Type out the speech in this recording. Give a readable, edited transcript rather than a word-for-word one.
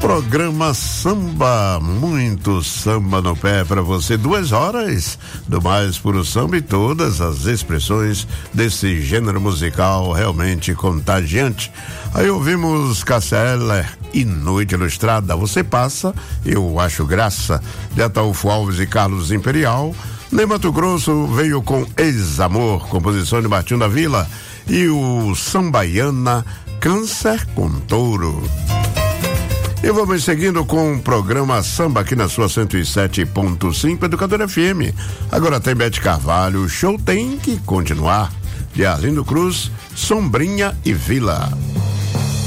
Programa Samba, muito samba no pé para você, 2 horas do mais puro samba e todas as expressões desse gênero musical realmente contagiante. Aí ouvimos Casseller e Noite Ilustrada, Você Passa, Eu Acho Graça, de Ataúfo Alves e Carlos Imperial. Ney Mato Grosso veio com Ex-Amor, composição de Martinho da Vila, e o Sambaiana, Câncer com Touro. E vamos seguindo com o programa Samba aqui na sua 107.5 Educadora FM. Agora tem Bete Carvalho, o show tem que continuar. De Arlindo Cruz, Sombrinha e Vila.